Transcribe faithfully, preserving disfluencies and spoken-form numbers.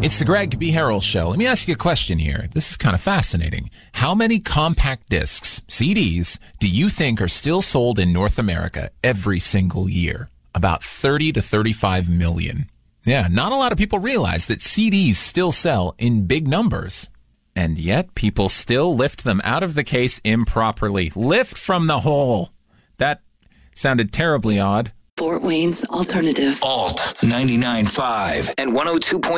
It's the Greg B. Harrell Show. Let me ask you a question here. This is kind of fascinating. How many compact discs, C Ds, do you think are still sold in North America every single year? About thirty to thirty-five million. Yeah, not a lot of people realize that C Ds still sell in big numbers. And yet people still lift them out of the case improperly. Lift from the hole. That sounded terribly odd. Fort Wayne's Alternative. Alt ninety-nine point five and one oh two point